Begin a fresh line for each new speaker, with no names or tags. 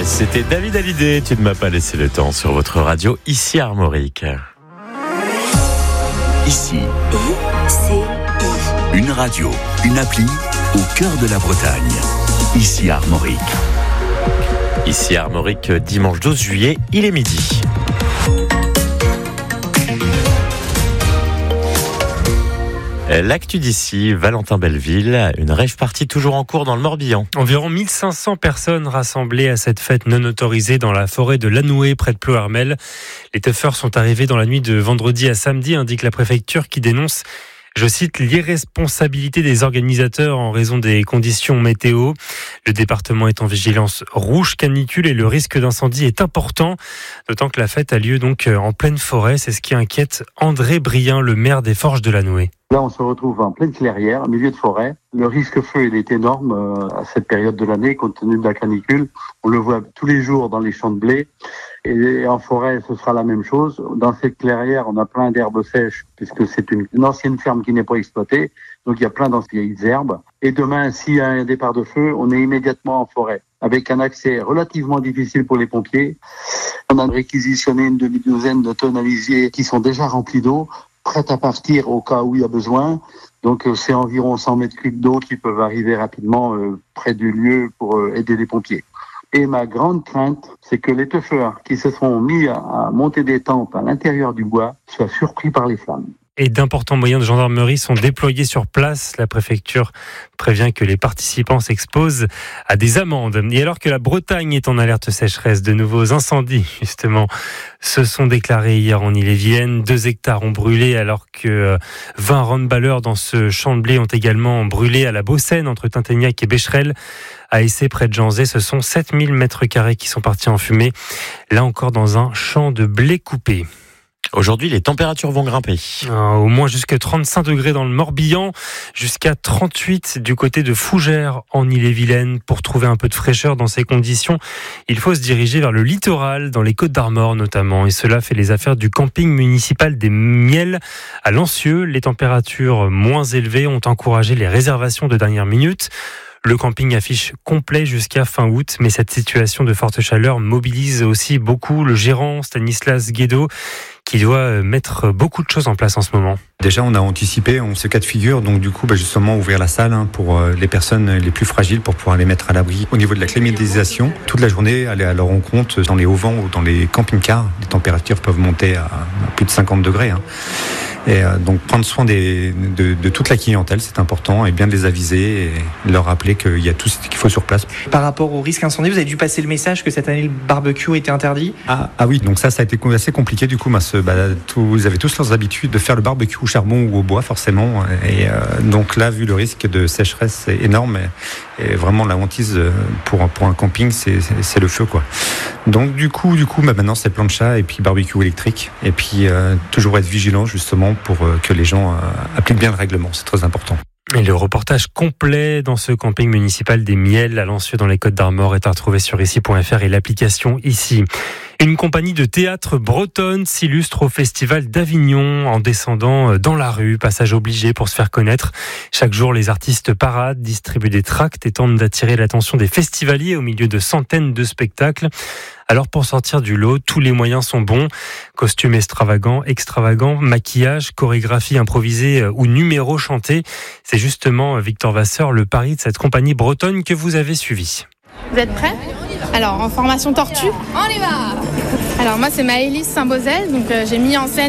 C'était David Hallyday, tu ne m'as pas laissé le temps sur votre radio, ici à Armorique.
Ici, une radio, une appli au cœur de la Bretagne. Ici à Armorique.
Ici à Armorique, dimanche 12 juillet, il est midi. L'actu d'ici, Valentin Belleville, une rave party toujours en cours dans le Morbihan.
Environ 1500 personnes rassemblées à cette fête non autorisée dans la forêt de Lanoué, près de Ploërmel. Les teufeurs sont arrivés dans la nuit de vendredi à samedi, indique la préfecture qui dénonce, je cite, l'irresponsabilité des organisateurs en raison des conditions météo. Le département est en vigilance rouge canicule et le risque d'incendie est important, d'autant que la fête a lieu donc en pleine forêt. C'est ce qui inquiète André Brien, le maire des Forges de Lanoué.
Là, on se retrouve en pleine clairière, au milieu de forêt. Le risque feu, il est énorme à cette période de l'année, compte tenu de la canicule. On le voit tous les jours dans les champs de blé. Et en forêt, ce sera la même chose. Dans cette clairière, on a plein d'herbes sèches, puisque c'est une ancienne ferme qui n'est pas exploitée. Donc, il y a plein d'anciennes vieilles herbes. Et demain, s'il y a un départ de feu, on est immédiatement en forêt, avec un accès relativement difficile pour les pompiers. On a réquisitionné une demi-douzaine de tonnes alisiers qui sont déjà remplis d'eau, prêtes à partir au cas où il y a besoin. Donc, c'est environ 100 mètres cubes d'eau qui peuvent arriver rapidement près du lieu pour aider les pompiers. Et ma grande crainte, c'est que les teufeurs qui se sont mis à monter des tentes à l'intérieur du bois soient surpris par les flammes.
Et d'importants moyens de gendarmerie sont déployés sur place. La préfecture prévient que les participants s'exposent à des amendes. Et alors que la Bretagne est en alerte sécheresse, de nouveaux incendies, justement, se sont déclarés hier en Ille-et-Vilaine. 2 hectares ont brûlé alors que 20 roundballeurs dans ce champ de blé ont également brûlé à la Beaussaine, entre Tinténiac et Becherel. À Essé, près de Janzé, ce sont 7000 mètres carrés qui sont partis en fumée. Là encore dans un champ de blé coupé.
Aujourd'hui, les températures vont grimper.
Au moins jusqu'à 35 degrés dans le Morbihan, jusqu'à 38 du côté de Fougères en Ille-et-Vilaine. Pour trouver un peu de fraîcheur dans ces conditions, il faut se diriger vers le littoral, dans les Côtes d'Armor notamment. Et cela fait les affaires du camping municipal des Miels à Lancieux. Les températures moins élevées ont encouragé les réservations de dernière minute. Le camping affiche complet jusqu'à fin août, mais cette situation de forte chaleur mobilise aussi beaucoup le gérant Stanislas Guédot, qui doit mettre beaucoup de choses en place en ce moment.
Déjà, on a anticipé ce cas de figure, donc du coup, justement, ouvrir la salle pour les personnes les plus fragiles, pour pouvoir les mettre à l'abri. Au niveau de la climatisation, toute la journée, aller à leur rencontre dans les hauts-vents ou dans les camping-cars. Les températures peuvent monter à plus de 50 degrés. Et donc, prendre soin de toute la clientèle, c'est important, et bien de les aviser et leur rappeler qu'il y a tout ce qu'il faut sur place.
Par rapport au risque incendie, vous avez dû passer le message que cette année, le barbecue était interdit ?
Ah oui, donc ça a été assez compliqué du coup, vous avez tous leurs habitudes de faire le barbecue au charbon ou au bois forcément, et donc là, vu le risque de sécheresse est énorme, et vraiment la hantise pour un camping, c'est le feu, quoi. Donc du coup maintenant c'est plancha et puis barbecue électrique, et puis toujours être vigilant justement pour que les gens appliquent bien le règlement, c'est très important.
Et le reportage complet dans ce camping municipal des Miels à Lancieux dans les Côtes d'Armor est à retrouver sur ici.fr et l'application Ici. Une compagnie de théâtre bretonne s'illustre au Festival d'Avignon en descendant dans la rue, passage obligé pour se faire connaître. Chaque jour, les artistes paradent, distribuent des tracts et tentent d'attirer l'attention des festivaliers au milieu de centaines de spectacles. Alors pour sortir du lot, tous les moyens sont bons. Costumes extravagants, maquillage, chorégraphie improvisée ou numéros chantés. C'est justement, Victor Vasseur, le pari de cette compagnie bretonne que vous avez suivi.
Vous êtes prêts ? Alors, en formation tortue, on y va ! Alors moi, c'est Maëlys Saint-Beauzel, donc j'ai mis en scène